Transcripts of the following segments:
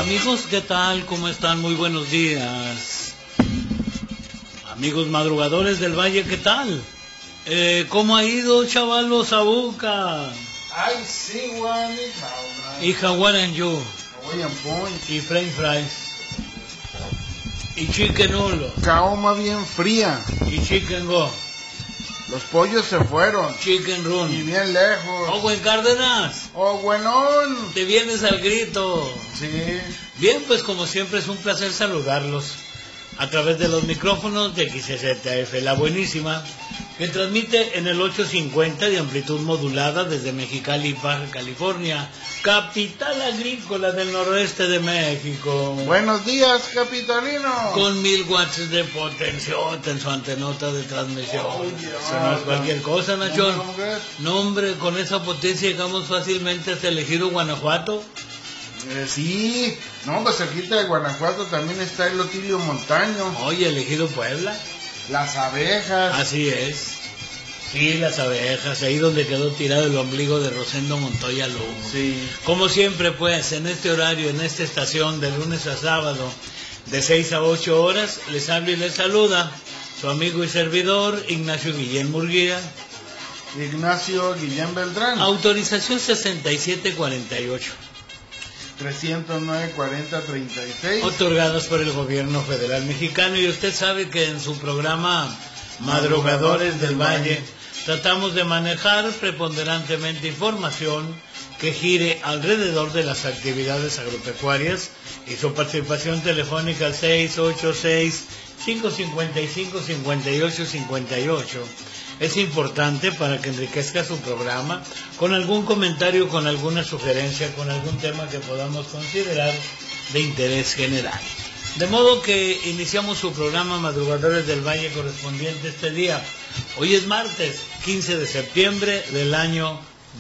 Amigos, ¿qué tal? ¿Cómo están? Muy buenos días. Amigos madrugadores del Valle, ¿qué tal? ¿Cómo ha ido, chavalos, Sabuca? I see one Y Jaguar and You. Hawaiian Point. Y French Fries. Y Chicken Ulo. Caoma bien fría. Y Chicken Go. Los pollos se fueron. Chicken Y Run. bien lejos. Oh, buen Cárdenas. ¡Oh, buenón! Te vienes al grito. Sí. Bien, pues como siempre es un placer saludarlos a través de los micrófonos de XZF, la buenísima, que transmite en el 850 de amplitud modulada desde Mexicali, Baja California, capital agrícola del noroeste de México. Buenos días, capitalino. Con 1000 watts de potencia en su antenota de transmisión. Eso no es cualquier cosa, Nachón. ¿Cómo crees? No, hombre, con esa potencia llegamos fácilmente hasta el Ejido Guanajuato. Sí. No, pues cerquita de Guanajuato también está el Otilio Montaño. Oye, el Ejido Puebla. Las abejas. Así es. Sí, las abejas, ahí donde quedó tirado el ombligo de Rosendo Montoya Lugo. Sí. Como siempre, pues, en este horario, en esta estación, de lunes a sábado, de 6 a 8 horas, les habla y les saluda su amigo y servidor, Ignacio Guillén Murguía. Ignacio Guillén Beltrán. Autorización 6748. 309-40-36. Otorgadas por el gobierno federal mexicano, y usted sabe que en su programa Madrugadores del Valle tratamos de manejar preponderantemente información que gire alrededor de las actividades agropecuarias, y su participación telefónica al 686-555-5858 es importante para que enriquezca su programa con algún comentario, con alguna sugerencia, con algún tema que podamos considerar de interés general. De modo que iniciamos su programa Madrugadores del Valle correspondiente este día. Hoy es martes, 15 de septiembre del año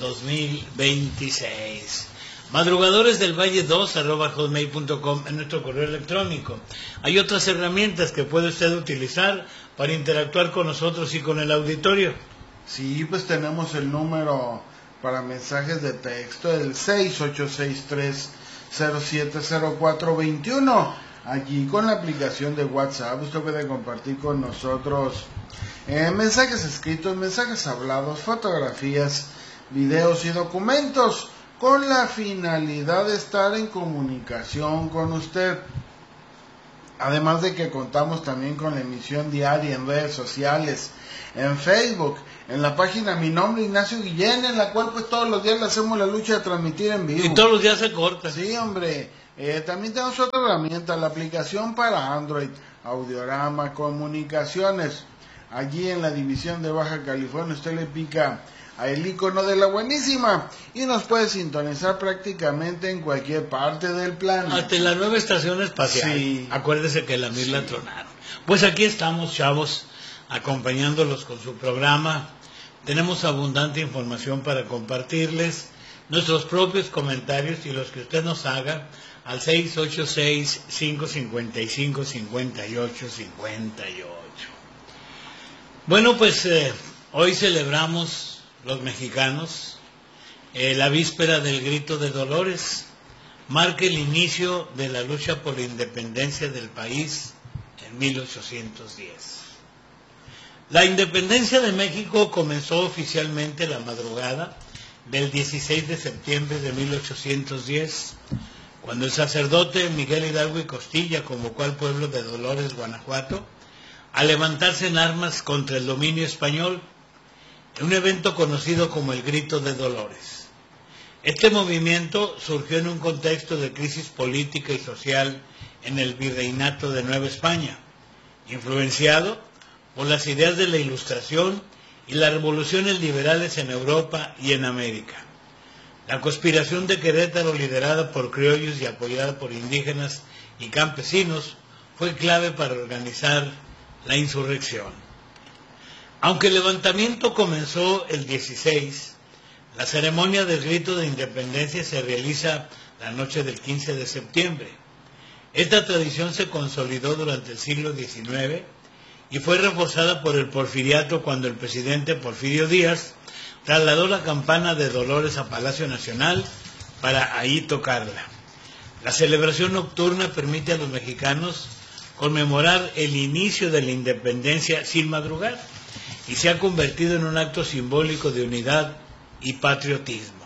2026. Madrugadores del Valle 2@hotmail.com en nuestro correo electrónico. Hay otras herramientas que puede usted utilizar para interactuar con nosotros y con el auditorio. Sí, pues tenemos el número para mensajes de texto, el 6863-070421. Aquí con la aplicación de WhatsApp usted puede compartir con nosotros mensajes escritos, mensajes hablados, fotografías, videos y documentos, con la finalidad de estar en comunicación con usted. Además de que contamos también con la emisión diaria en redes sociales, en Facebook, en la página Mi Nombre Ignacio Guillén, en la cual pues todos los días le hacemos la lucha de transmitir en vivo. Y todos los días se corta. Sí, hombre. También tenemos otra herramienta, la aplicación para Android, Audiorama Comunicaciones. Allí en la división de Baja California usted le pica a el icono de la buenísima y nos puede sintonizar prácticamente en cualquier parte del planeta. Hasta en la nueva estación espacial. Sí. Acuérdese que la Mir la tronaron. Pues aquí estamos, chavos, acompañándolos con su programa. Tenemos abundante información para compartirles, nuestros propios comentarios y los que usted nos haga al 686-555-5858. Bueno, pues hoy celebramos los mexicanos la víspera del Grito de Dolores. Marca el inicio de la lucha por la independencia del país en 1810. La independencia de México comenzó oficialmente la madrugada del 16 de septiembre de 1810, cuando el sacerdote Miguel Hidalgo y Costilla convocó al pueblo de Dolores, Guanajuato, a levantarse en armas contra el dominio español, en un evento conocido como el Grito de Dolores. Este movimiento surgió en un contexto de crisis política y social en el virreinato de Nueva España, influenciado por las ideas de la Ilustración y las revoluciones liberales en Europa y en América. La conspiración de Querétaro, liderada por criollos y apoyada por indígenas y campesinos, fue clave para organizar la insurrección. Aunque el levantamiento comenzó el 16, la ceremonia del grito de independencia se realiza la noche del 15 de septiembre. Esta tradición se consolidó durante el siglo XIX y fue reforzada por el porfiriato cuando el presidente Porfirio Díaz trasladó la campana de Dolores a Palacio Nacional para ahí tocarla. La celebración nocturna permite a los mexicanos conmemorar el inicio de la independencia sin madrugar y se ha convertido en un acto simbólico de unidad y patriotismo.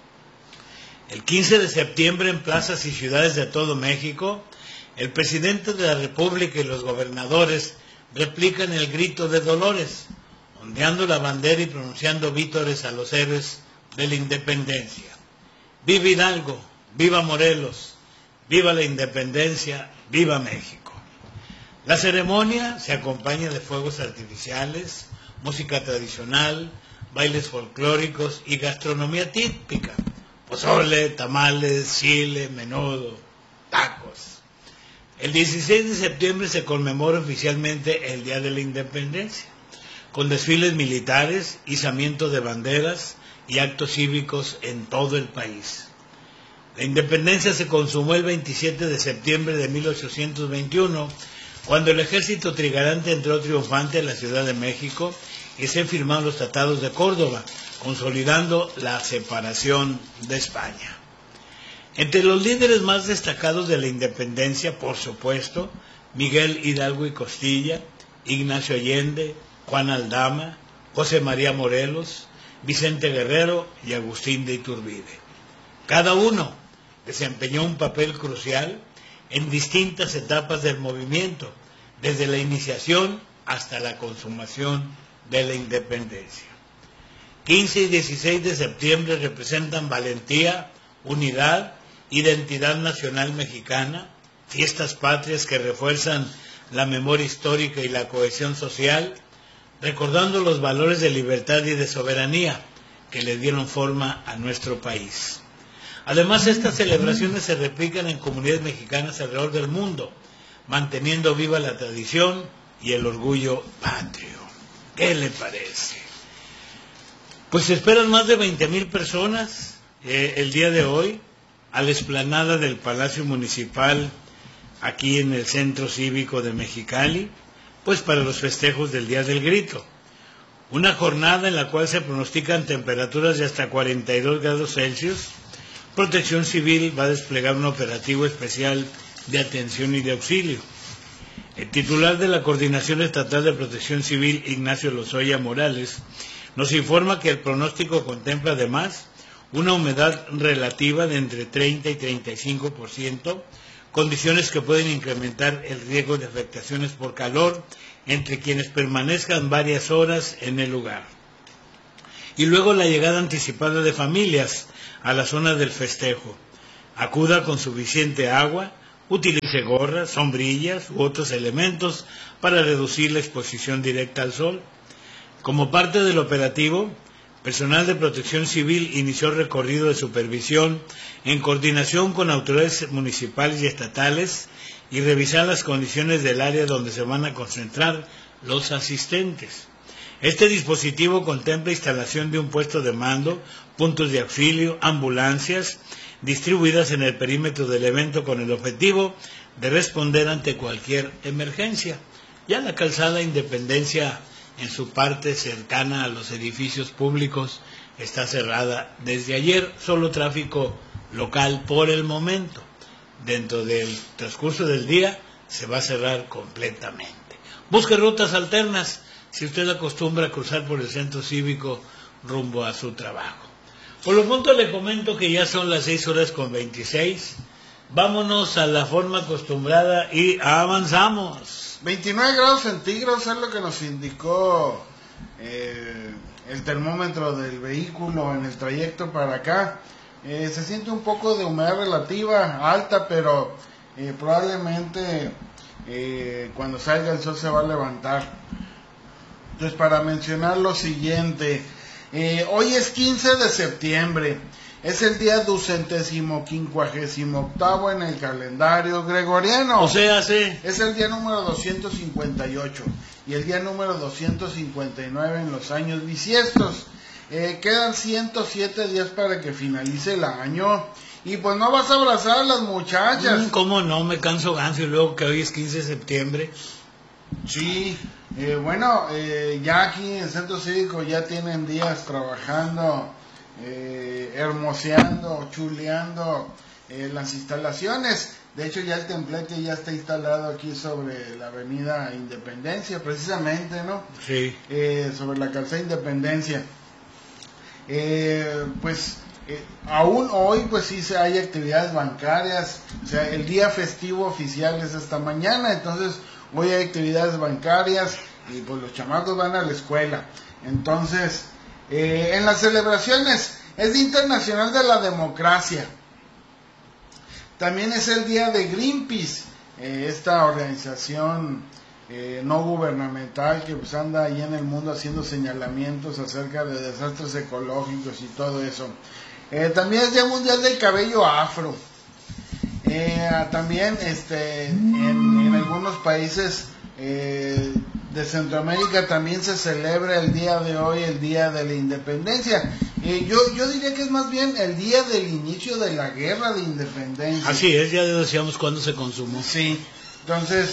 El 15 de septiembre en plazas y ciudades de todo México, el presidente de la República y los gobernadores replican el grito de Dolores, ondeando la bandera y pronunciando vítores a los héroes de la independencia. ¡Viva Hidalgo! ¡Viva Morelos! ¡Viva la independencia! ¡Viva México! La ceremonia se acompaña de fuegos artificiales, música tradicional, bailes folclóricos y gastronomía típica: pozole, tamales, chile, menudo, tacos. El 16 de septiembre se conmemora oficialmente el Día de la Independencia, con desfiles militares, izamiento de banderas y actos cívicos en todo el país. La independencia se consumó el 27 de septiembre de 1821, cuando el ejército trigarante entró triunfante en la Ciudad de México y se firmaron los tratados de Córdoba, consolidando la separación de España. Entre los líderes más destacados de la independencia, por supuesto, Miguel Hidalgo y Costilla, Ignacio Allende, Juan Aldama, José María Morelos, Vicente Guerrero y Agustín de Iturbide. Cada uno desempeñó un papel crucial en distintas etapas del movimiento, desde la iniciación hasta la consumación de la independencia. 15 y 16 de septiembre representan valentía, unidad, identidad nacional mexicana, fiestas patrias que refuerzan la memoria histórica y la cohesión social, recordando los valores de libertad y de soberanía que le dieron forma a nuestro país. Además, estas celebraciones se replican en comunidades mexicanas alrededor del mundo, manteniendo viva la tradición y el orgullo patrio. ¿Qué le parece? Pues se esperan más de 20,000 personas el día de hoy a la explanada del Palacio Municipal, aquí en el Centro Cívico de Mexicali, pues para los festejos del Día del Grito. Una jornada en la cual se pronostican temperaturas de hasta 42 grados Celsius. Protección Civil va a desplegar un operativo especial de atención y de auxilio. El titular de la Coordinación Estatal de Protección Civil, Ignacio Lozoya Morales, nos informa que el pronóstico contempla además una humedad relativa de entre 30 y 35%, condiciones que pueden incrementar el riesgo de afectaciones por calor entre quienes permanezcan varias horas en el lugar. Y luego la llegada anticipada de familias a la zona del festejo. Acuda con suficiente agua, utilice gorras, sombrillas u otros elementos para reducir la exposición directa al sol. Como parte del operativo, personal de Protección Civil inició recorrido de supervisión en coordinación con autoridades municipales y estatales y revisar las condiciones del área donde se van a concentrar los asistentes. Este dispositivo contempla instalación de un puesto de mando, puntos de auxilio, ambulancias, distribuidas en el perímetro del evento con el objetivo de responder ante cualquier emergencia. Ya la calzada Independencia, en su parte cercana a los edificios públicos, está cerrada desde ayer, solo tráfico local por el momento. Dentro del transcurso del día se va a cerrar completamente. Busque rutas alternas si usted acostumbra a cruzar por el centro cívico rumbo a su trabajo. Por lo pronto le comento que ya son las 6:26. Vámonos a la forma acostumbrada y avanzamos. 29 grados centígrados es lo que nos indicó el termómetro del vehículo en el trayecto para acá. Se siente un poco de humedad relativa alta, pero probablemente cuando salga el sol se va a levantar. Entonces, para mencionar lo siguiente, hoy es 15 de septiembre, es el día 258º en el calendario gregoriano. O sea, sí. Es el día número 258 y el día número 259 en los años bisiestos. Quedan 107 días para que finalice el año. Y pues no vas a abrazar a las muchachas. ¿Cómo no? Me canso ganso y luego que hoy es 15 de septiembre. Sí, ya aquí en el Centro Cívico ya tienen días trabajando, hermoseando, chuleando las instalaciones. De hecho ya el templete ya está instalado aquí sobre la avenida Independencia, precisamente, ¿no? Sí. Sobre la calzada Independencia. Aún hoy pues sí hay actividades bancarias, o sea, el día festivo oficial es esta mañana, entonces hoy hay actividades bancarias y pues los chamacos van a la escuela. Entonces, en las celebraciones es Día Internacional de la Democracia. También es el día de Greenpeace, esta organización no gubernamental que pues anda ahí en el mundo haciendo señalamientos acerca de desastres ecológicos y todo eso. También es Día Mundial del Cabello Afro. También en algunos países de Centroamérica también se celebra el día de hoy, el Día de la Independencia. Yo diría que es más bien el día del inicio de la Guerra de Independencia. Así es, ya decíamos cuándo se consumó. Sí, entonces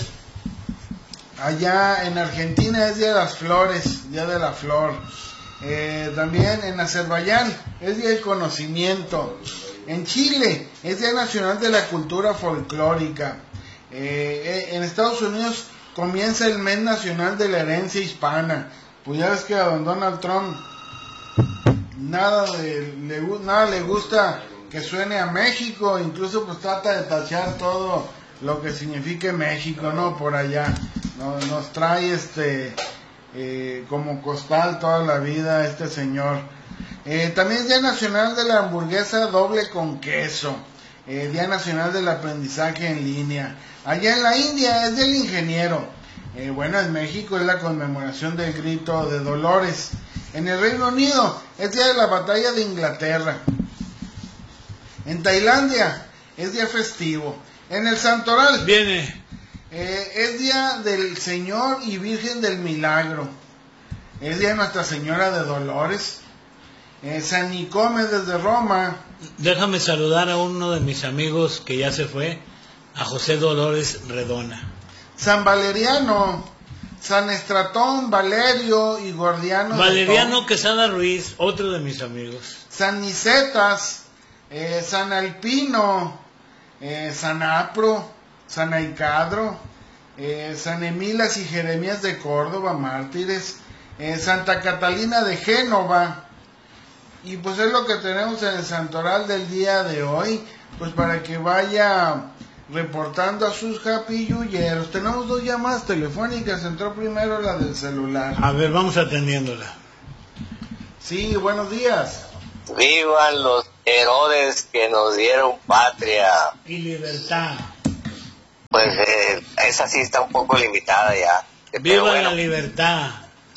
allá en Argentina es Día de las Flores, Día de la Flor. También en Azerbaiyán es Día del Conocimiento. En Chile es Día Nacional de la Cultura Folclórica. En Estados Unidos comienza el Mes Nacional de la Herencia Hispana. Pues ya ves que a don Donald Trump nada le gusta que suene a México, incluso pues trata de tachar todo lo que signifique México, ¿no? Por allá nos trae como costal toda la vida este señor. También es Día Nacional de la Hamburguesa Doble con Queso, Día Nacional del Aprendizaje en Línea. Allá en la India es del Ingeniero. En México es la conmemoración del Grito de Dolores. En el Reino Unido es Día de la Batalla de Inglaterra. En Tailandia es día festivo. En el Santoral viene es Día del Señor y Virgen del Milagro. Es Día de Nuestra Señora de Dolores. San Nicome desde Roma. Déjame saludar a uno de mis amigos que ya se fue, a José Dolores Redona. San Valeriano, San Estratón, Valerio y Gordiano. Valeriano Quesada Ruiz, otro de mis amigos. San Nicetas, San Alpino, San Apro, San Aicadro, San Emilas y Jeremías de Córdoba, mártires, Santa Catalina de Génova. Y pues es lo que tenemos en el santoral del día de hoy, pues para que vaya reportando a sus japilluyeros. Tenemos 2 llamadas telefónicas, entró primero la del celular. A ver, vamos atendiéndola. Sí, buenos días. Vivan los Herodes que nos dieron patria y libertad. Pues esa sí está un poco limitada ya. Viva la libertad.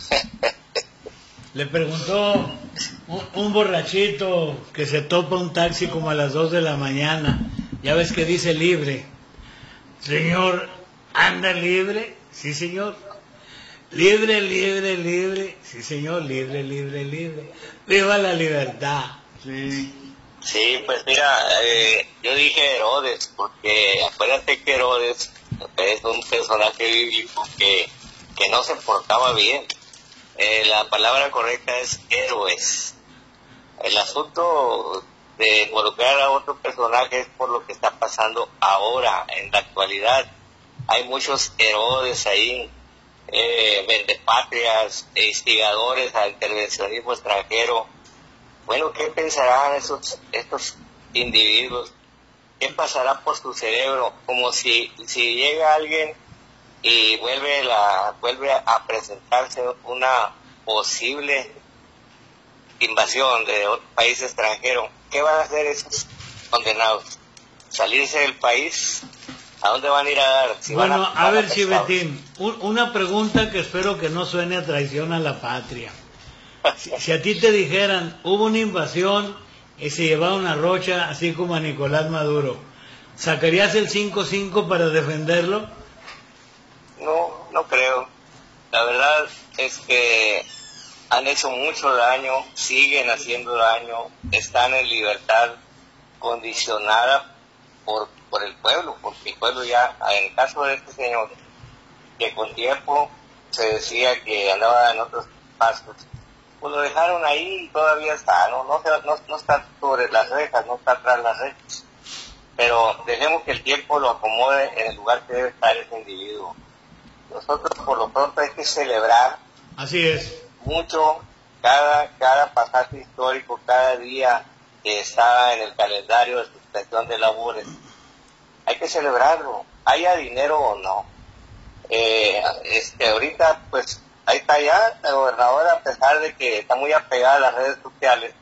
Le preguntó un borrachito que se topa un taxi como a las 2 de la mañana. Ya ves que dice libre. Señor, ¿anda libre? Sí, señor. Libre, libre, libre. Sí, señor, libre, libre, libre. Viva la libertad. Sí. Sí, pues mira, yo dije Herodes, porque acuérdate que Herodes es un personaje bíblico que no se portaba bien. La palabra correcta es héroes. El asunto de involucrar a otro personaje es por lo que está pasando ahora, en la actualidad. Hay muchos Herodes ahí, vendepatrias, instigadores al intervencionismo extranjero. Bueno, ¿qué pensarán estos individuos? ¿Qué pasará por su cerebro? Como si llega alguien y vuelve a presentarse una posible invasión de otro país extranjero. ¿Qué van a hacer esos condenados? ¿Salirse del país? ¿A dónde van a ir a dar? Bueno, a ver, Chivetín, una pregunta que espero que no suene a traición a la patria. Si a ti te dijeran, hubo una invasión y se llevaron a Rocha, así como a Nicolás Maduro, ¿sacarías el 5-5 para defenderlo? No creo. La verdad es que han hecho mucho daño, siguen haciendo daño, están en libertad condicionada por el pueblo, porque el pueblo ya, en el caso de este señor, que con tiempo se decía que andaba en otros pasos, pues lo dejaron ahí y todavía está, no está sobre las rejas, no está tras las rejas. pero dejemos que el tiempo lo acomode en el lugar que debe estar ese individuo. Nosotros por lo pronto hay que celebrar Así es. mucho cada pasaje histórico, cada día que está en el calendario de suspensión de labores. Hay que celebrarlo, haya dinero o no. Ahorita pues ahí está ya la gobernadora, a pesar de que está muy apegada a las redes sociales,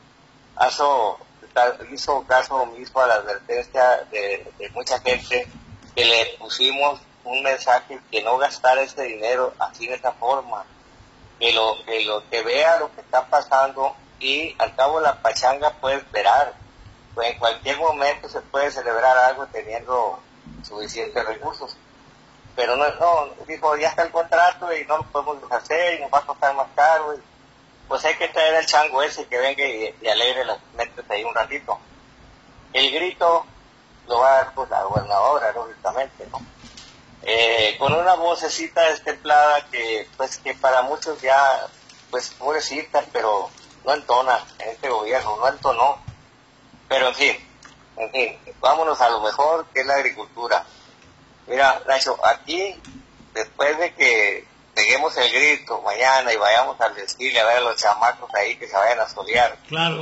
hizo caso omiso a la advertencia de mucha gente que le pusimos un mensaje que no gastara ese dinero así de esa forma, que vea lo que está pasando, y al cabo la pachanga puede esperar, pues en cualquier momento se puede celebrar algo teniendo suficientes recursos, pero no, dijo, ya está el contrato y no lo podemos deshacer y nos va a costar más caro, y pues hay que traer al chango ese que venga y alegre las mentes ahí un ratito. El grito lo va a dar pues la gobernadora, lógicamente, ¿no? Con una vocecita destemplada que para muchos ya, pues pobrecita, pero no entona en este gobierno, no entonó. Pero en fin, vámonos a lo mejor, que es la agricultura. Mira, Nacho, aquí, después de que peguemos el grito mañana y vayamos al desfile a ver a los chamacos ahí que se vayan a solear. Claro.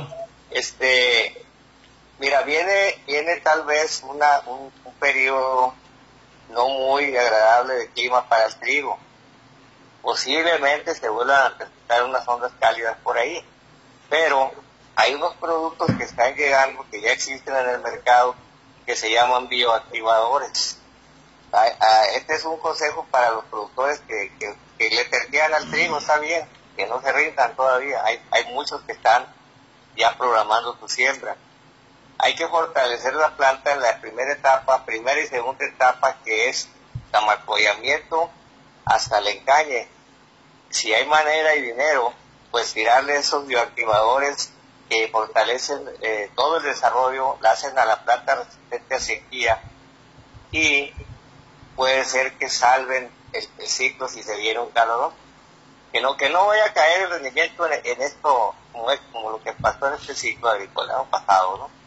Mira, viene tal vez un periodo no muy agradable de clima para el trigo. Posiblemente se vuelvan a presentar unas ondas cálidas por ahí, pero hay unos productos que están llegando, que ya existen en el mercado, que se llaman bioactivadores. Este es un consejo para los productores que le terquean al trigo, está bien, que no se rindan todavía. Hay muchos que están ya programando su siembra. Hay que fortalecer la planta en la primera y segunda etapa, que es tamarcollamiento hasta el encañe. Si hay manera y dinero, pues tirarle esos bioactivadores que fortalecen todo el desarrollo, la hacen a la planta resistente a sequía, y puede ser que salven el ciclo si se viene un calor. Que no vaya a caer el rendimiento en esto, como lo que pasó en este ciclo agrícola pasado, ¿no?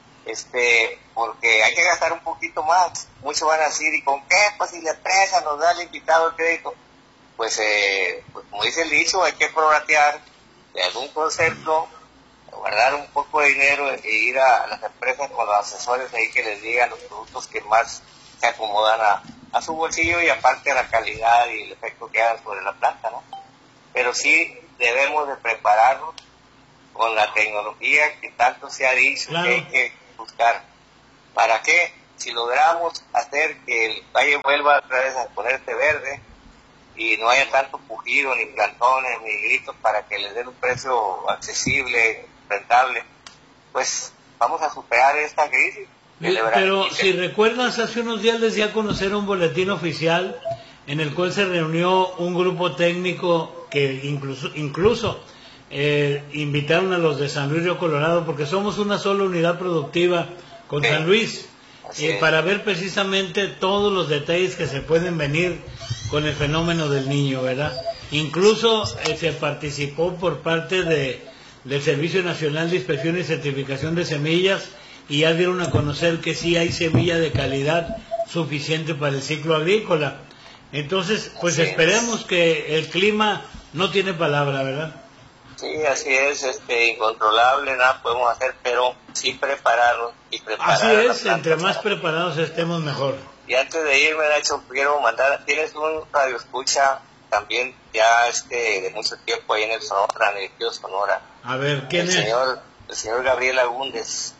Porque hay que gastar un poquito más. Muchos van a decir, ¿y con qué? Pues si la empresa nos da el invitado el crédito. Pues como dice el dicho, hay que prorratear de algún concepto, guardar un poco de dinero e ir a las empresas con los asesores ahí que les digan los productos que más se acomodan a su bolsillo, y aparte a la calidad y el efecto que hagan sobre la planta, ¿no? Pero sí debemos de prepararnos con la tecnología que tanto se ha dicho, claro, que hay que buscar. ¿Para qué? Si logramos hacer que el valle vuelva otra vez a ponerse verde y no haya tanto pujido, ni plantones, ni gritos, para que les den un precio accesible, rentable, pues vamos a superar esta crisis. Pero si recuerdas, hace unos días les di a conocer un boletín oficial en el cual se reunió un grupo técnico que incluso invitaron a los de San Luis Río Colorado, porque somos una sola unidad productiva con San Luis, para ver precisamente todos los detalles que se pueden venir con el fenómeno del niño, ¿verdad? Incluso se participó por parte del Servicio Nacional de Inspección y Certificación de Semillas, y ya dieron a conocer que sí hay semilla de calidad suficiente para el ciclo agrícola. Entonces, pues esperemos que el clima no tiene palabra, ¿verdad? Sí, así es, incontrolable, nada podemos hacer, pero sí prepararnos y preparar. Así es, entre más preparados estemos mejor. Y antes de irme, Nacho, quiero mandar, tienes un radioescucha también ya de mucho tiempo ahí en el Sonora, en el Ejido Sonora. A ver, ¿quién es? El señor Gabriel Agúndez.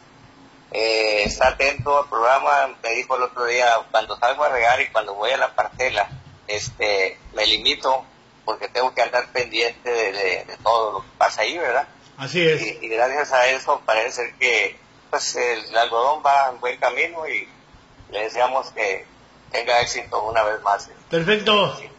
Está atento al programa, me dijo el otro día, cuando salgo a regar y cuando voy a la parcela, me limito porque tengo que andar pendiente de todo lo que pasa ahí, ¿verdad? Así es. Y gracias a eso parece ser que pues el algodón va en buen camino, y le deseamos que tenga éxito una vez más. Perfecto. Sí.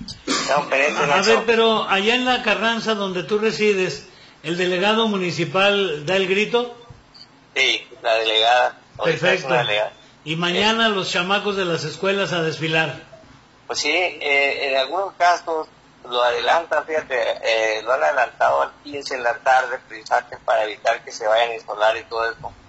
A ver, pero allá en la Carranza donde tú resides, ¿el delegado municipal da el grito? Sí, la delegada. Perfecto. Y mañana los chamacos de las escuelas a desfilar. Pues sí, en algunos casos lo adelantan, fíjate, lo han adelantado al 15 en la tarde, precisamente para evitar que se vayan a insolar y todo eso.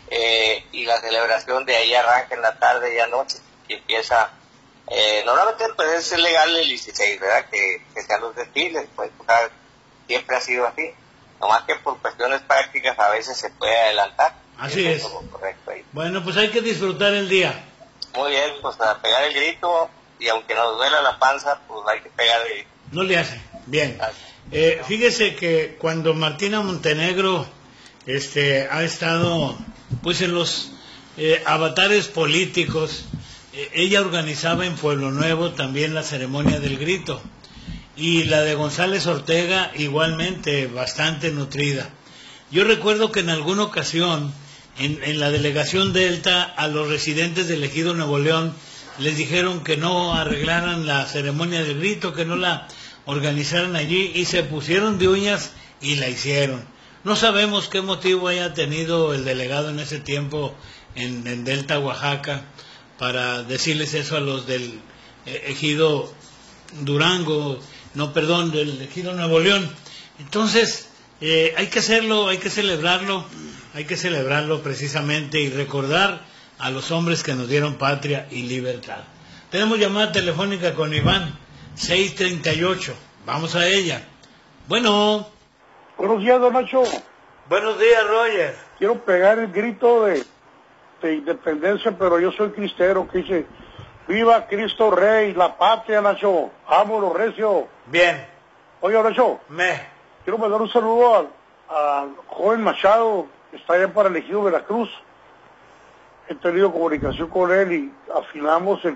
y la celebración de ahí arranca en la tarde y anoche y empieza. Normalmente pues es legal el 16, ¿verdad? Que sean los desfiles, pues siempre ha sido así. Nomás que por cuestiones prácticas a veces se puede adelantar. Así es. Correcto ahí. Bueno, pues hay que disfrutar el día. Muy bien, pues a pegar el grito, y aunque nos duela la panza, pues hay que pegar el grito. No le hace. Bien. Fíjese que cuando Martina Montenegro ha estado pues en los avatares políticos, ella organizaba en Pueblo Nuevo también la ceremonia del grito, y la de González Ortega igualmente bastante nutrida. Yo recuerdo que en alguna ocasión en la delegación Delta a los residentes del Ejido Nuevo León les dijeron que no arreglaran la ceremonia del grito, que no la organizaran allí, y se pusieron de uñas y la hicieron. No sabemos qué motivo haya tenido el delegado en ese tiempo en Delta, Oaxaca, para decirles eso a los del Ejido Durango, del Ejido Nuevo León. Entonces, hay que hacerlo, hay que celebrarlo precisamente y recordar a los hombres que nos dieron patria y libertad. Tenemos llamada telefónica con Iván, 638. Vamos a ella. Bueno. Buenos días, don Nacho. Buenos días, Roger. Quiero pegar el grito de independencia, pero yo soy cristero, que dice: ¡Viva Cristo Rey, la patria, Nacho! ¡Vámonos, recio! Bien. Oye, Nacho. Quiero mandar un saludo al joven Machado, que está allá para el Ejido Veracruz. He tenido comunicación con él y afinamos en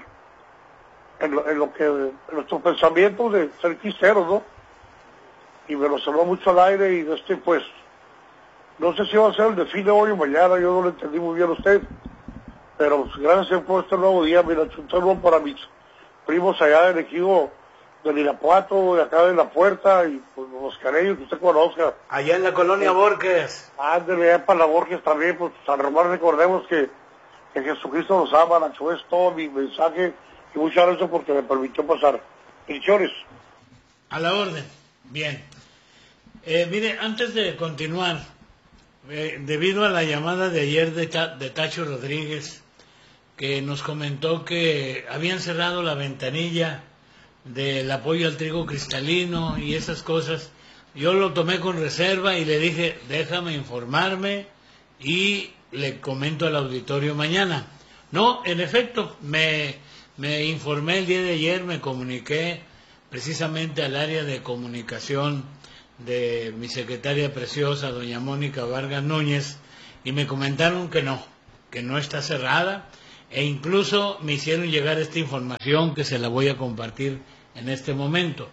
nuestros pensamientos de ser cristeros, ¿no? Y me lo saludó mucho al aire, y pues, no sé si va a ser el desfile hoy o mañana, yo no lo entendí muy bien a usted, pero pues, gracias por este nuevo día. Mira, un saludo para mis primos allá del Ejido del Irapuato, de acá de La Puerta, y pues los careños que usted conozca. Allá en la colonia Borges. Ándale, allá para la Borges también, pues San Román, recordemos que Jesucristo nos ama, Nacho. Es todo mi mensaje, y muchas gracias porque me permitió pasar. Bendiciones. A la orden. Bien. Mire, antes de continuar, debido a la llamada de ayer de Tacho Rodríguez, que nos comentó que habían cerrado la ventanilla del apoyo al trigo cristalino y esas cosas, yo lo tomé con reserva y le dije: déjame informarme y le comento al auditorio mañana. No, en efecto, me informé el día de ayer, me comuniqué precisamente al área de comunicación de mi secretaria preciosa, doña Mónica Vargas Núñez, y me comentaron que no está cerrada, e incluso me hicieron llegar esta información que se la voy a compartir en este momento.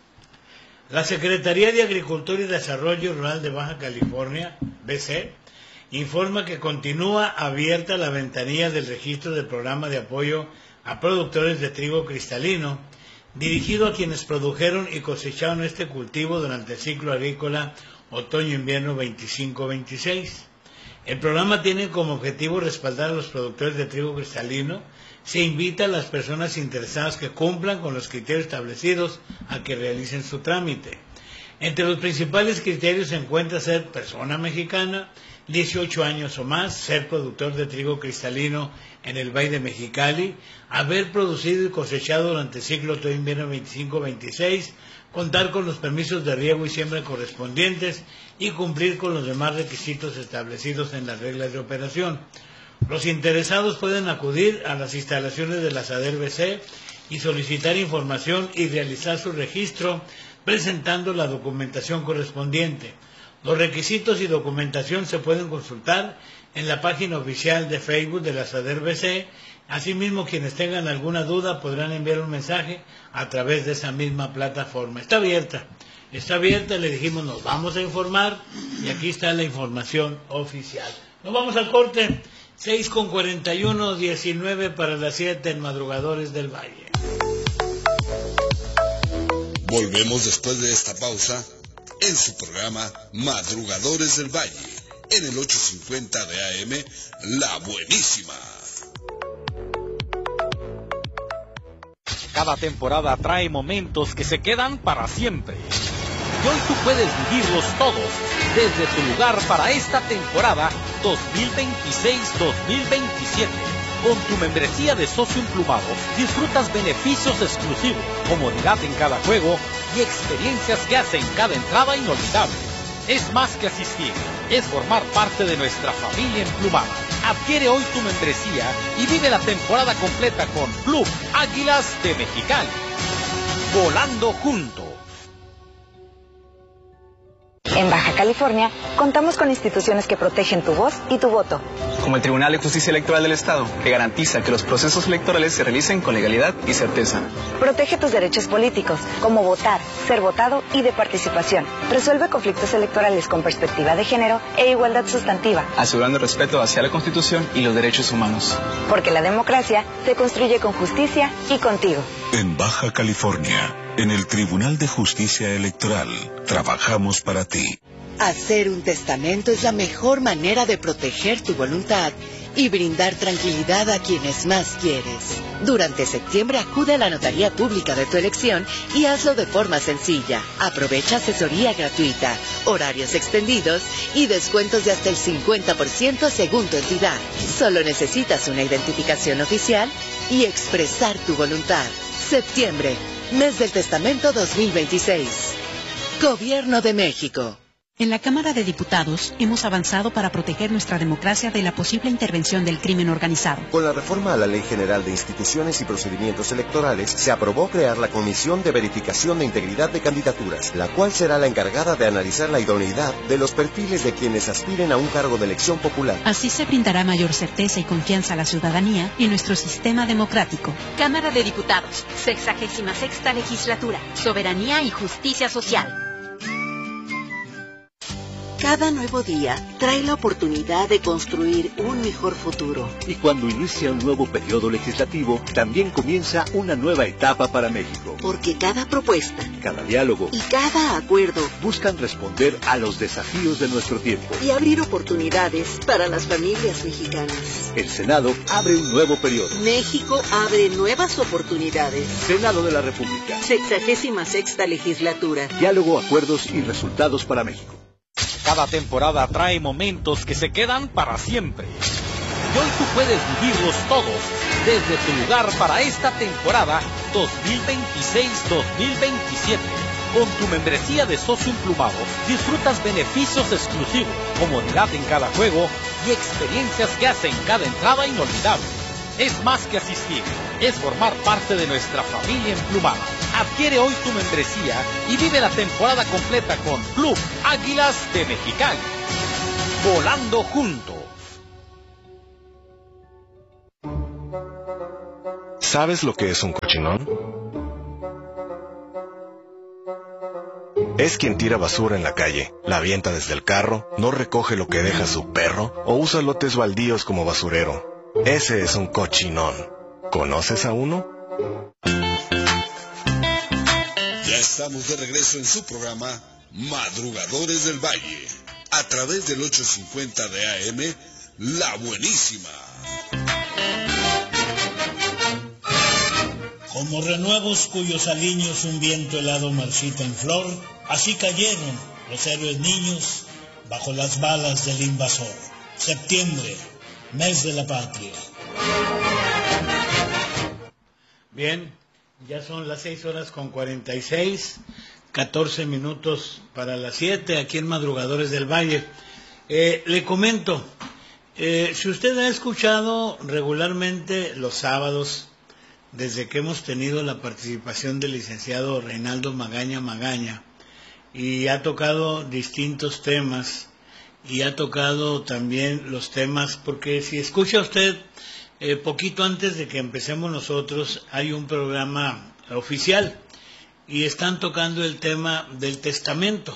La Secretaría de Agricultura y Desarrollo Rural de Baja California, BC, informa que continúa abierta la ventanilla del registro del programa de apoyo a productores de trigo cristalino, dirigido a quienes produjeron y cosecharon este cultivo durante el ciclo agrícola otoño-invierno 25-26. El programa tiene como objetivo respaldar a los productores de trigo cristalino. Se invita a las personas interesadas que cumplan con los criterios establecidos a que realicen su trámite. Entre los principales criterios se encuentra ser persona mexicana, 18 años o más, ser productor de trigo cristalino en el Valle de Mexicali, haber producido y cosechado durante el ciclo otoño-invierno 25-26, contar con los permisos de riego y siembra correspondientes y cumplir con los demás requisitos establecidos en las reglas de operación. Los interesados pueden acudir a las instalaciones de la SADER BC y solicitar información y realizar su registro presentando la documentación correspondiente. Los requisitos y documentación se pueden consultar en la página oficial de Facebook de la SADER BC. Asimismo, quienes tengan alguna duda podrán enviar un mensaje a través de esa misma plataforma. Está abierta, le dijimos nos vamos a informar y aquí está la información oficial. Nos vamos al corte, 6:41, 19 para las 7 en Madrugadores del Valle. Volvemos después de esta pausa en su programa Madrugadores del Valle, en el 850 de AM, La Buenísima. Cada temporada trae momentos que se quedan para siempre. Y hoy tú puedes vivirlos todos desde tu lugar para esta temporada 2026-2027. Con tu membresía de socio emplumado, disfrutas beneficios exclusivos, comodidad en cada juego y experiencias que hacen cada entrada inolvidable. Es más que asistir, es formar parte de nuestra familia emplumada. Adquiere hoy tu membresía y vive la temporada completa con Club Águilas de Mexicali. Volando juntos. En Baja California, contamos con instituciones que protegen tu voz y tu voto. Como el Tribunal de Justicia Electoral del Estado, que garantiza que los procesos electorales se realicen con legalidad y certeza. Protege tus derechos políticos, como votar, ser votado y de participación. Resuelve conflictos electorales con perspectiva de género e igualdad sustantiva. Asegurando el respeto hacia la Constitución y los derechos humanos. Porque la democracia se construye con justicia y contigo. En Baja California, en el Tribunal de Justicia Electoral, trabajamos para ti. Hacer un testamento es la mejor manera de proteger tu voluntad y brindar tranquilidad a quienes más quieres. Durante septiembre acude a la notaría pública de tu elección y hazlo de forma sencilla. Aprovecha asesoría gratuita, horarios extendidos y descuentos de hasta el 50% según tu entidad. Solo necesitas una identificación oficial y expresar tu voluntad. Septiembre, mes del testamento 2026. Gobierno de México. En la Cámara de Diputados hemos avanzado para proteger nuestra democracia de la posible intervención del crimen organizado. Con la reforma a la Ley General de Instituciones y Procedimientos Electorales, se aprobó crear la Comisión de Verificación de Integridad de Candidaturas, la cual será la encargada de analizar la idoneidad de los perfiles de quienes aspiren a un cargo de elección popular. Así se brindará mayor certeza y confianza a la ciudadanía y nuestro sistema democrático. Cámara de Diputados, 66ª Legislatura, Soberanía y Justicia Social. Cada nuevo día trae la oportunidad de construir un mejor futuro. Y cuando inicia un nuevo periodo legislativo, también comienza una nueva etapa para México. Porque cada propuesta, cada diálogo y cada acuerdo buscan responder a los desafíos de nuestro tiempo y abrir oportunidades para las familias mexicanas. El Senado abre un nuevo periodo. México abre nuevas oportunidades. Senado de la República. 66ª Legislatura. Diálogo, acuerdos y resultados para México. Cada temporada trae momentos que se quedan para siempre. Y hoy tú puedes vivirlos todos desde tu lugar para esta temporada 2026-2027. Con tu membresía de socio emplumado, disfrutas beneficios exclusivos, comodidad en cada juego y experiencias que hacen cada entrada inolvidable. Es más que asistir, es formar parte de nuestra familia emplumada. Adquiere hoy tu membresía y vive la temporada completa con Club Águilas de Mexicali. Volando juntos. ¿Sabes lo que es un cochinón? Es quien tira basura en la calle, la avienta desde el carro, no recoge lo que deja su perro o usa lotes baldíos como basurero. Ese es un cochinón. ¿Conoces a uno? Ya estamos de regreso en su programa Madrugadores del Valle, a través del 850 de AM, La Buenísima. Como renuevos cuyos aliños un viento helado marchita en flor, así cayeron los héroes niños bajo las balas del invasor. Septiembre, mes de la patria. Bien, ya son las 6:46, 14 minutos para las 7, aquí en Madrugadores del Valle. Le comento, si usted ha escuchado regularmente los sábados, desde que hemos tenido la participación del licenciado Reinaldo Magaña, y ha tocado distintos temas, y ha tocado también los temas, porque si escucha usted, poquito antes de que empecemos nosotros, hay un programa oficial, y están tocando el tema del testamento,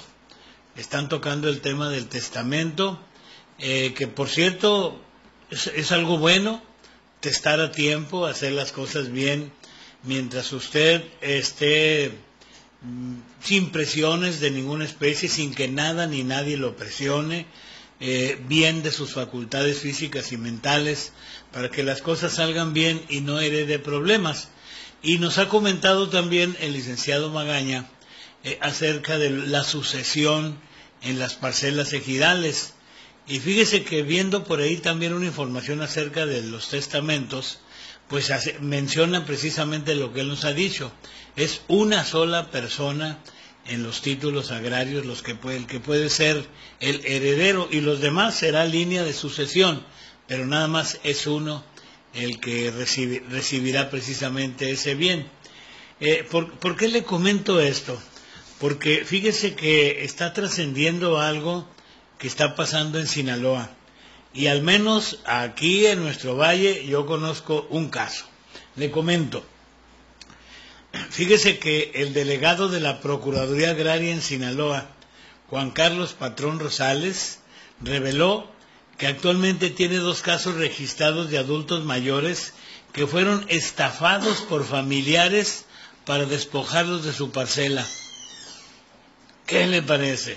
que por cierto es algo bueno, testar a tiempo, hacer las cosas bien, mientras usted esté sin presiones de ninguna especie, sin que nada ni nadie lo presione, bien de sus facultades físicas y mentales, para que las cosas salgan bien y no herede problemas. Y nos ha comentado también el licenciado Magaña acerca de la sucesión en las parcelas ejidales, Y fíjese que viendo por ahí también una información acerca de los testamentos, pues menciona precisamente lo que él nos ha dicho. Es una sola persona en los títulos agrarios el que puede ser el heredero, y los demás será línea de sucesión, pero nada más es uno el que recibirá precisamente ese bien. ¿Por qué le comento esto? Porque fíjese que está trascendiendo algo que está pasando en Sinaloa, y al menos aquí en nuestro valle yo conozco un caso. Le comento. Fíjese que el delegado de la Procuraduría Agraria en Sinaloa, Juan Carlos Patrón Rosales, reveló que actualmente tiene 2 casos registrados de adultos mayores que fueron estafados por familiares para despojarlos de su parcela. ¿Qué le parece?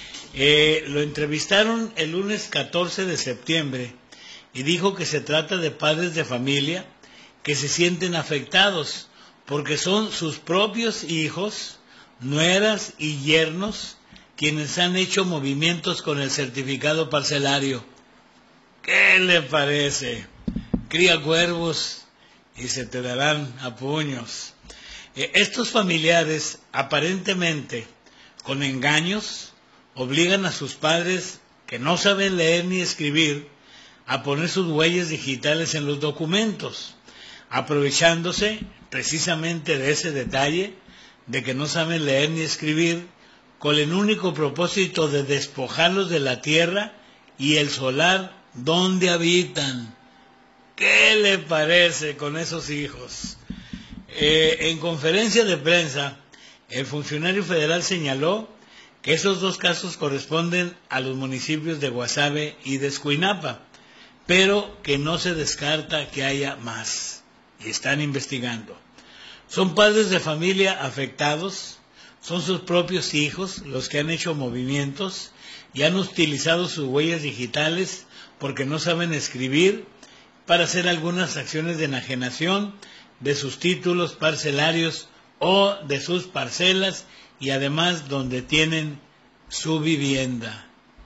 Lo entrevistaron el lunes 14 de septiembre y dijo que se trata de padres de familia que se sienten afectados porque son sus propios hijos, nueras y yernos quienes han hecho movimientos con el certificado parcelario. ¿Qué le parece? Cría cuervos y se te darán a puños. Estos familiares, aparentemente con engaños, obligan a sus padres, que no saben leer ni escribir, a poner sus huellas digitales en los documentos, aprovechándose precisamente de ese detalle, de que no saben leer ni escribir, con el único propósito de despojarlos de la tierra y el solar donde habitan. ¿Qué le parece con esos hijos? En conferencia de prensa, el funcionario federal señaló que esos 2 casos corresponden a los municipios de Guasave y de Escuinapa, pero que no se descarta que haya más, y están investigando. Son padres de familia afectados, son sus propios hijos los que han hecho movimientos y han utilizado sus huellas digitales porque no saben escribir para hacer algunas acciones de enajenación de sus títulos parcelarios o de sus parcelas, y además donde tienen su vivienda.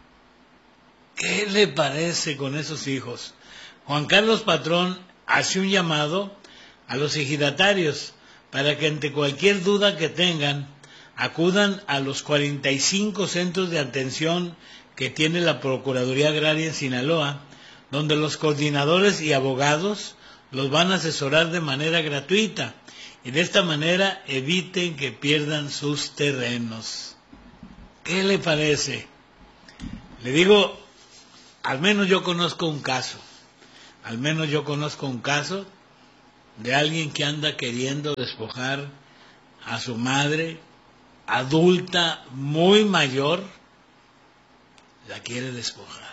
¿Qué le parece con esos hijos? Juan Carlos Patrón hace un llamado a los ejidatarios para que ante cualquier duda que tengan, acudan a los 45 centros de atención que tiene la Procuraduría Agraria en Sinaloa, donde los coordinadores y abogados los van a asesorar de manera gratuita, y de esta manera eviten que pierdan sus terrenos. ¿Qué le parece? Le digo, al menos yo conozco un caso de alguien que anda queriendo despojar a su madre, adulta, muy mayor, la quiere despojar.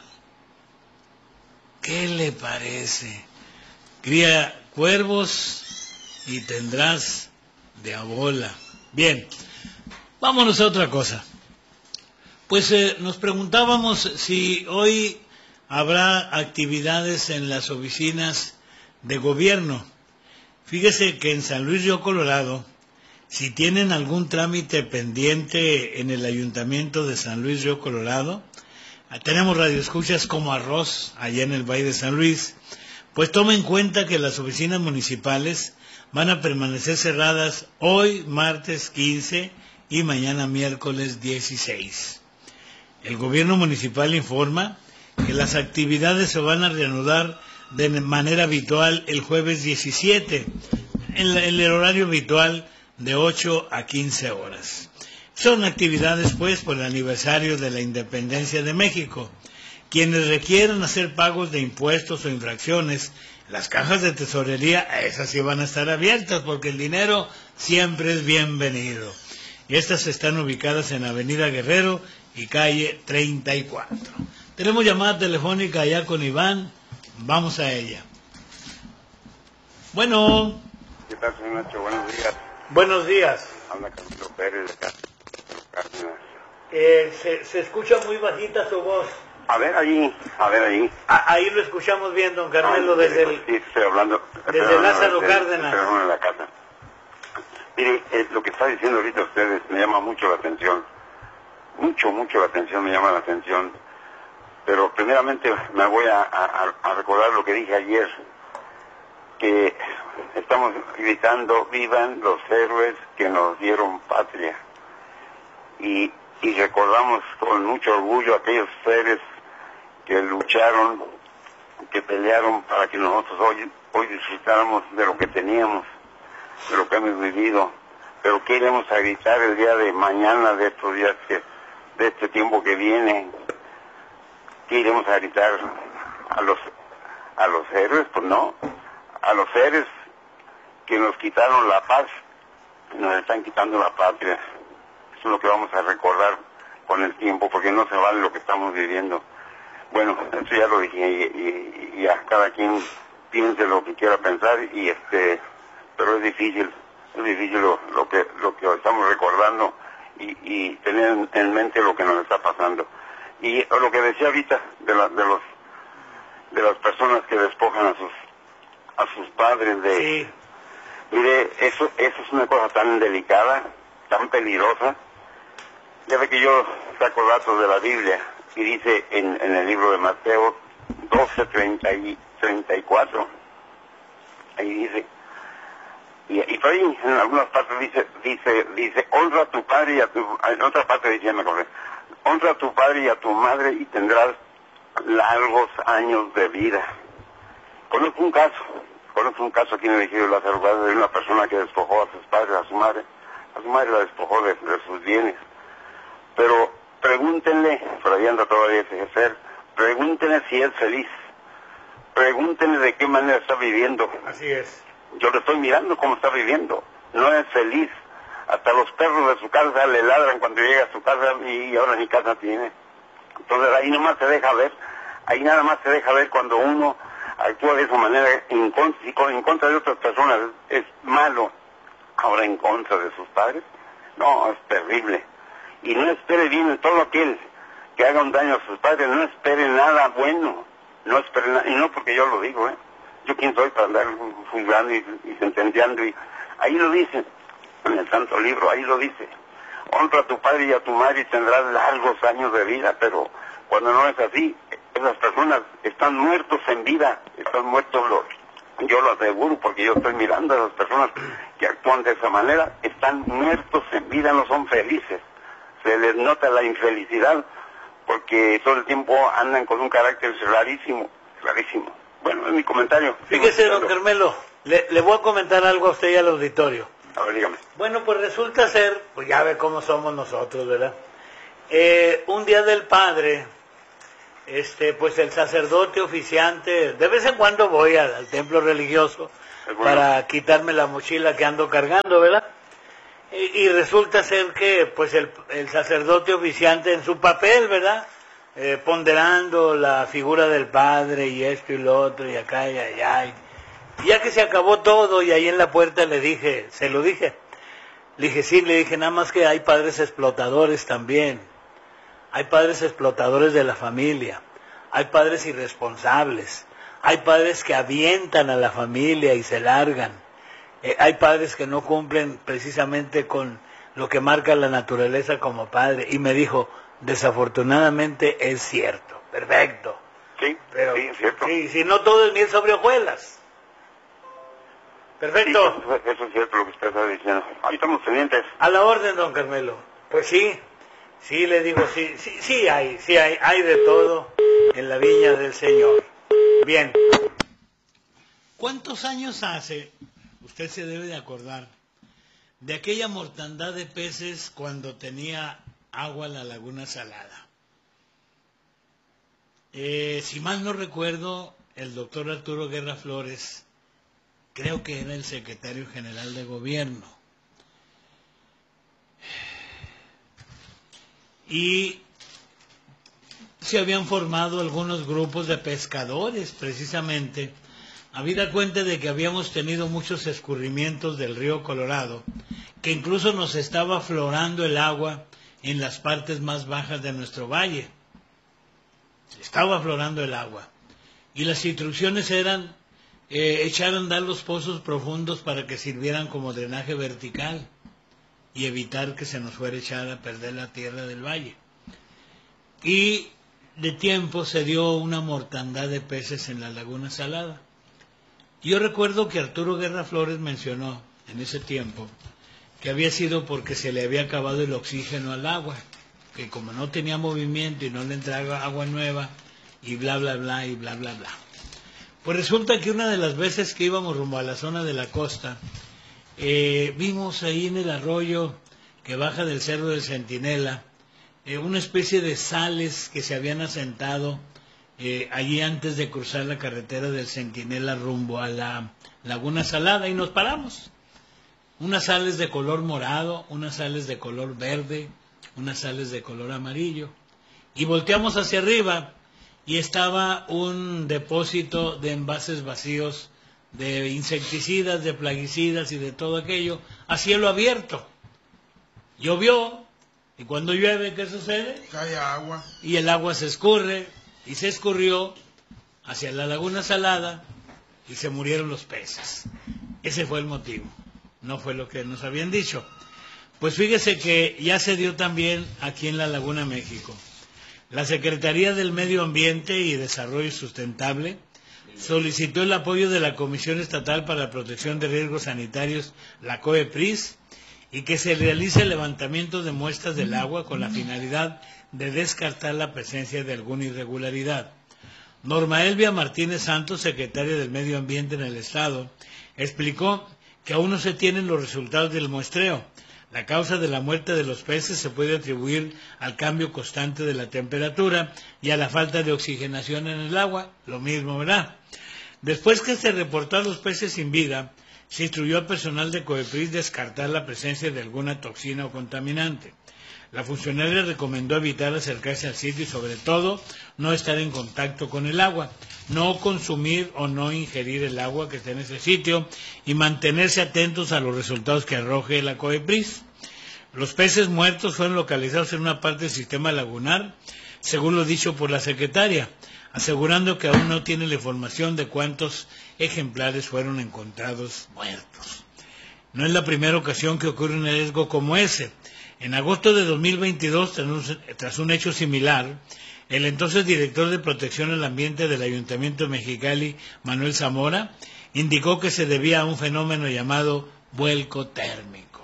¿Qué le parece? Cría cuervos y tendrás de abola. Bien, vámonos a otra cosa. Pues nos preguntábamos si hoy habrá actividades en las oficinas de gobierno. Fíjese que en San Luis Río Colorado, si tienen algún trámite pendiente en el Ayuntamiento de San Luis Río Colorado, tenemos radioescuchas como arroz allá en el Valle de San Luis, pues toma en cuenta que las oficinas municipales van a permanecer cerradas hoy, martes 15, y mañana, miércoles 16. El gobierno municipal informa que las actividades se van a reanudar de manera habitual el jueves 17, en el horario habitual de 8 a 15 horas. Son actividades, pues, por el aniversario de la independencia de México. Quienes requieran hacer pagos de impuestos o infracciones, las cajas de tesorería, esas sí van a estar abiertas, porque el dinero siempre es bienvenido. Y estas están ubicadas en Avenida Guerrero y calle 34. Tenemos llamada telefónica allá con Iván. Vamos a ella. Bueno. ¿Qué tal, señor Nacho? Buenos días. Buenos días. Habla Camilo Pérez de acá. Se escucha muy bajita su voz. A ver allí. Ahí lo escuchamos bien, don Carmelo, desde estoy hablando. Desde Lázaro Cárdenas. En la casa. Mire, lo que está diciendo ahorita ustedes me llama mucho la atención. Mucho la atención, me llama la atención. Pero primeramente me voy a recordar lo que dije ayer, que estamos gritando vivan los héroes que nos dieron patria, y recordamos con mucho orgullo a aquellos seres que lucharon, que pelearon para que nosotros hoy disfrutáramos de lo que teníamos, de lo que hemos vivido. Pero ¿qué iremos a gritar el día de mañana, de estos días de este tiempo que viene? ¿Qué iremos a gritar? ¿A los héroes? Pues no, a los seres que nos quitaron la paz, nos están quitando la patria. Eso es lo que vamos a recordar con el tiempo, porque no se vale lo que estamos viviendo. Bueno, eso ya lo dije, y a cada quien piense lo que quiera pensar, pero es difícil lo que estamos recordando y tener en mente lo que nos está pasando. Y lo que decía ahorita de las personas que despojan a sus padres de... Sí. Mire, eso es una cosa tan delicada, tan peligrosa. Ya ve que yo saco datos de la Biblia y dice en el libro de Mateo 12:34, ahí dice, y por ahí en algunas partes dice honra a tu padre y a tu... En otra parte dice, me acordé, honra a tu padre y a tu madre y tendrás largos años de vida. Conozco un caso aquí en el Ejido de Lázaro Cárdenas de una persona que despojó a sus padres, a su madre la despojó de sus bienes. Pero pregúntenle, por ahí anda todavía ese ser, pregúntenle si es feliz, pregúntenle de qué manera está viviendo. Así es. Yo lo estoy mirando cómo está viviendo, no es feliz. Hasta los perros de su casa le ladran cuando llega a su casa y ahora ni casa tiene. Entonces ahí nada más se deja ver cuando uno actúa de esa manera en contra de otras personas, es malo. Ahora en contra de sus padres, no, es terrible. Y no espere bien en todo aquel que haga un daño a sus padres, no espere nada bueno, no espere nada, y no porque yo lo digo, yo quién soy para andar juzgando y sentenciando, y ahí lo dice, en el santo libro, ahí lo dice, honra a tu padre y a tu madre y tendrás largos años de vida. Pero cuando no es así, esas personas están muertos en vida, yo lo aseguro porque yo estoy mirando a las personas que actúan de esa manera, están muertos en vida, no son felices, se les nota la infelicidad porque todo el tiempo andan con un carácter rarísimo. Bueno, es mi comentario. Fíjese, don Carmelo, le voy a comentar algo a usted y al auditorio. A ver, dígame. Bueno, pues resulta ser, pues ya ve cómo somos nosotros, ¿verdad? Un día del Padre, pues el sacerdote oficiante, de vez en cuando voy al templo religioso para quitarme la mochila que ando cargando, ¿verdad? Y resulta ser que pues el sacerdote oficiante en su papel, ¿verdad? Ponderando la figura del Padre y esto y lo otro y acá y allá. Y ya que se acabó todo y ahí en la puerta le dije, nada más que hay padres explotadores también. Hay padres explotadores de la familia, hay padres irresponsables, hay padres que avientan a la familia y se largan, hay padres que no cumplen precisamente con lo que marca la naturaleza como padre. Y me dijo, desafortunadamente es cierto. Perfecto. Sí, pero sí, es cierto. Sí, si no todo es miel sobre hojuelas. Perfecto. Sí, eso es cierto lo que usted está diciendo. Ahí estamos pendientes. A la orden, don Carmelo. Pues sí, le digo, sí hay de todo en la viña del Señor. Bien. ¿Cuántos años hace, usted se debe de acordar, de aquella mortandad de peces cuando tenía agua la laguna salada? Si mal no recuerdo, el doctor Arturo Guerra Flores, creo que era el secretario general de gobierno, y se habían formado algunos grupos de pescadores, precisamente, habida cuenta de que habíamos tenido muchos escurrimientos del río Colorado, que incluso nos estaba aflorando el agua en las partes más bajas de nuestro valle. Estaba aflorando el agua. Y las instrucciones eran echar a andar los pozos profundos para que sirvieran como drenaje vertical y evitar que se nos fuera a echar a perder la tierra del valle. Y de tiempo se dio una mortandad de peces en la Laguna Salada. Yo recuerdo que Arturo Guerra Flores mencionó en ese tiempo que había sido porque se le había acabado el oxígeno al agua, que como no tenía movimiento y no le entraba agua nueva, y bla, bla, bla, y bla, bla, bla. Pues resulta que una de las veces que íbamos rumbo a la zona de la costa, vimos ahí en el arroyo que baja del Cerro del Centinela, una especie de sales que se habían asentado allí antes de cruzar la carretera del Centinela rumbo a la Laguna Salada, y nos paramos. Unas sales de color morado, unas sales de color verde, unas sales de color amarillo, y volteamos hacia arriba y estaba un depósito de envases vacíos de insecticidas, de plaguicidas y de todo aquello a cielo abierto. Llovió, y cuando llueve, ¿qué sucede? Cae agua. Y el agua se escurre, y se escurrió hacia la Laguna Salada, y se murieron los peces. Ese fue el motivo, no fue lo que nos habían dicho. Pues fíjese que ya se dio también aquí en la Laguna México. La Secretaría del Medio Ambiente y Desarrollo Sustentable solicitó el apoyo de la Comisión Estatal para la Protección de Riesgos Sanitarios, la COEPRIS, y que se realice el levantamiento de muestras del agua con la finalidad de descartar la presencia de alguna irregularidad. Norma Elvia Martínez Santos, secretaria del Medio Ambiente en el Estado, explicó que aún no se tienen los resultados del muestreo. La causa de la muerte de los peces se puede atribuir al cambio constante de la temperatura y a la falta de oxigenación en el agua, lo mismo, ¿verdad? Después que se reportó a los peces sin vida, se instruyó al personal de COEPRIS descartar la presencia de alguna toxina o contaminante. La funcionaria recomendó evitar acercarse al sitio y, sobre todo, no estar en contacto con el agua, no consumir o no ingerir el agua que esté en ese sitio y mantenerse atentos a los resultados que arroje la COEPRIS. Los peces muertos fueron localizados en una parte del sistema lagunar, según lo dicho por la secretaria, asegurando que aún no tiene la información de cuántos ejemplares fueron encontrados muertos. No es la primera ocasión que ocurre un riesgo como ese. En agosto de 2022, tras un hecho similar, el entonces director de Protección al Ambiente del Ayuntamiento de Mexicali, Manuel Zamora, indicó que se debía a un fenómeno llamado vuelco térmico.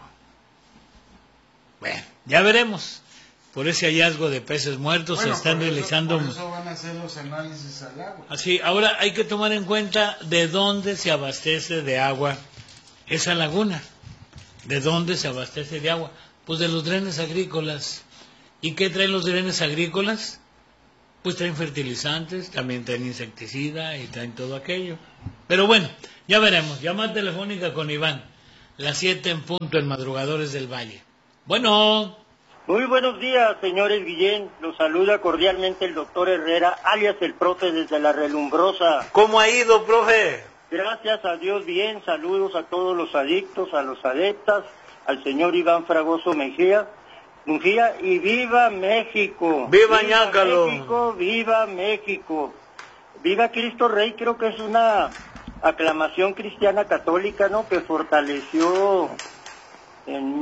Bueno, ya veremos. Por ese hallazgo de peces muertos se están realizando... Por eso van a hacer los análisis al agua. Así, ahora hay que tomar en cuenta de dónde se abastece de agua esa laguna. ¿De dónde se abastece de agua? Pues de los drenes agrícolas. ¿Y qué traen los drenes agrícolas? Pues traen fertilizantes, también traen insecticida y traen todo aquello. Pero bueno, ya veremos. Llamada telefónica con Iván, las 7 en punto en Madrugadores del Valle. Bueno. Muy buenos días, señores Guillén. Los saluda cordialmente el doctor Herrera, alias el profe desde la Relumbrosa. ¿Cómo ha ido, profe? Gracias a Dios, bien. Saludos a todos los adictos, a los adeptas, al señor Iván Fragoso Mejía, y viva México. ¡Viva Ñácalo! México, viva México. Viva Cristo Rey, creo que es una aclamación cristiana católica, ¿no?, que fortaleció en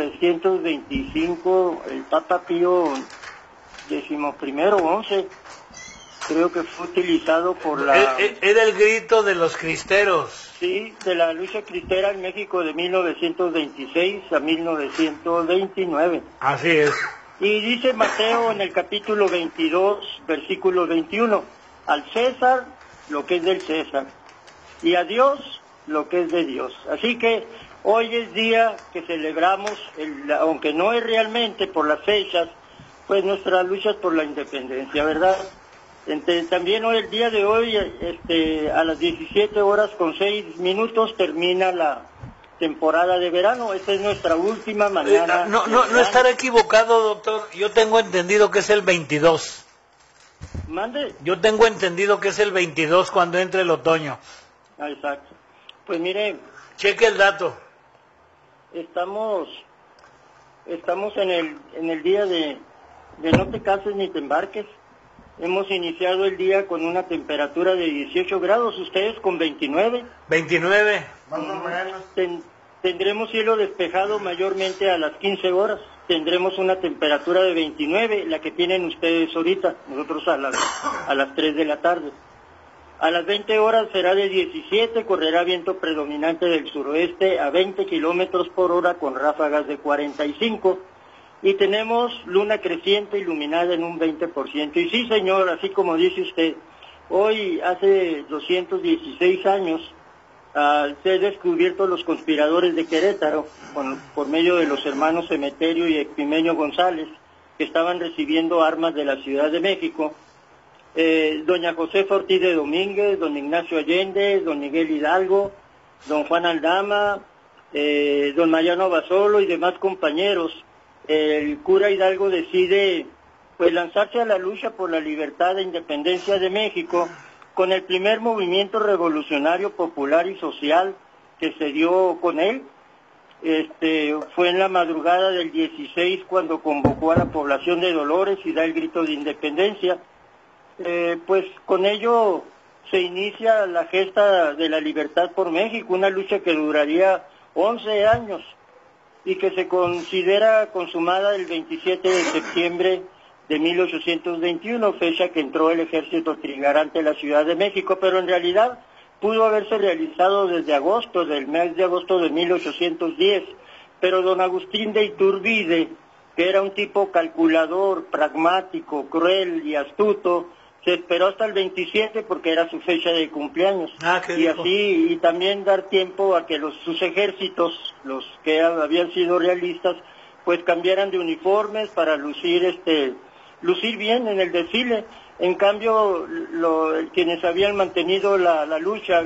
1925 el Papa Pío XI o XI. Creo que fue utilizado por la... Era el grito de los cristeros. Sí, de la lucha cristera en México de 1926 a 1929. Así es. Y dice Mateo en el capítulo 22, versículo 21, al César lo que es del César, y a Dios lo que es de Dios. Así que hoy es día que celebramos, aunque no es realmente por las fechas, pues nuestras luchas por la independencia, ¿verdad? También hoy, el día de hoy, a las 17:06 termina la temporada de verano. Esta es nuestra última mañana. No estaré equivocado, doctor. Yo tengo entendido que es el 22. ¿Mande? Yo tengo entendido que es el 22 cuando entre el otoño. Ah, exacto. Pues mire. Cheque el dato. Estamos en el día de no te cases ni te embarques. Hemos iniciado el día con una temperatura de 18 grados, ustedes con 29. 29. Más o menos. Tendremos cielo despejado mayormente a las 15 horas. tendremos una temperatura de 29, la que tienen ustedes ahorita, nosotros a las 3 de la tarde. A las 20 horas será de 17, correrá viento predominante del suroeste a 20 kilómetros por hora con ráfagas de 45. Y tenemos luna creciente iluminada en un 20%. Y sí, señor, así como dice usted, hoy hace 216 años se han descubierto los conspiradores de Querétaro, por medio de los hermanos Emeterio y Epimenio González, que estaban recibiendo armas de la Ciudad de México. Doña Josefa Ortiz de Domínguez, don Ignacio Allende, don Miguel Hidalgo, don Juan Aldama, don Mariano Basolo y demás compañeros. El cura Hidalgo decide pues lanzarse a la lucha por la libertad e independencia de México con el primer movimiento revolucionario popular y social que se dio con él. Fue en la madrugada del 16 cuando convocó a la población de Dolores y da el grito de independencia. Pues con ello se inicia la gesta de la libertad por México, una lucha que duraría 11 años y que se considera consumada el 27 de septiembre de 1821, fecha que entró el ejército trigarante a la Ciudad de México, pero en realidad pudo haberse realizado desde agosto, del mes de agosto de 1810, pero don Agustín de Iturbide, que era un tipo calculador, pragmático, cruel y astuto, se esperó hasta el 27 porque era su fecha de cumpleaños. Y así, y también dar tiempo a que sus ejércitos, los que habían sido realistas, pues cambiaran de uniformes para lucir bien en el desfile. En cambio, quienes habían mantenido la lucha,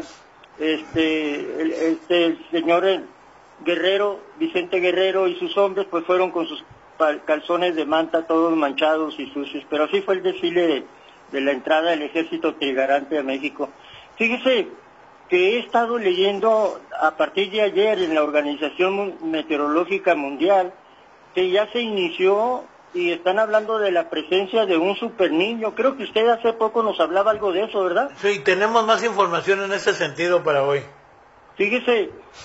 el señor Guerrero, Vicente Guerrero y sus hombres, pues fueron con sus calzones de manta todos manchados y sucios. Pero así fue el desfile de la entrada del ejército trigarante a México. Fíjese que he estado leyendo a partir de ayer en la Organización Meteorológica Mundial que ya se inició y están hablando de la presencia de un superniño. Creo que usted hace poco nos hablaba algo de eso, ¿verdad? Sí, tenemos más información en ese sentido para hoy. Fíjese,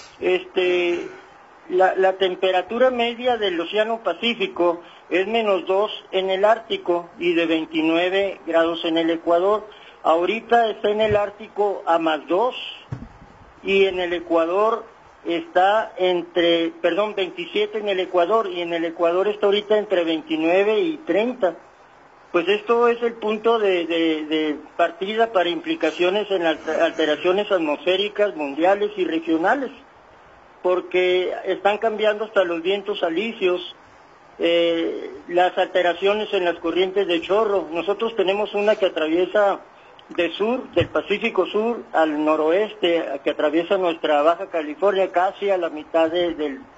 la temperatura media del Océano Pacífico es -2 en el Ártico y de 29 grados en el Ecuador. Ahorita está en el Ártico a +2 y en el Ecuador está 27 en el Ecuador, y en el Ecuador está ahorita entre 29 y 30. Pues esto es el punto de partida para implicaciones en las alteraciones atmosféricas mundiales y regionales, porque están cambiando hasta los vientos alisios, las alteraciones en las corrientes de chorro. Nosotros tenemos una que atraviesa del Pacífico Sur al noroeste, que atraviesa nuestra Baja California, casi a la mitad del